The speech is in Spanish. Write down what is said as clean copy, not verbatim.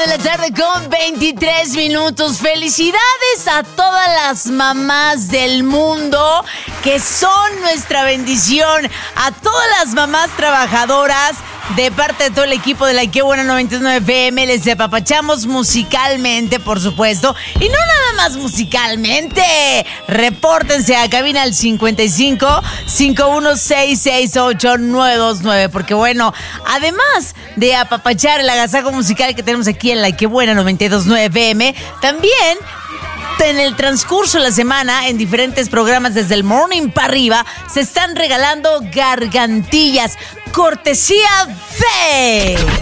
la tarde con 23 minutos. Felicidades a todas las mamás del mundo que son nuestra bendición. A todas las mamás trabajadoras. De parte de todo el equipo de la Qué Buena 99 FM, les apapachamos musicalmente, por supuesto. Y no nada más musicalmente. Repórtense a cabina al 55 51668 929. Porque bueno, además de apapachar el agasajo musical que tenemos aquí en la Qué Buena 929 FM, también en el transcurso de la semana, en diferentes programas desde el morning para arriba, se están regalando gargantillas. Cortesía de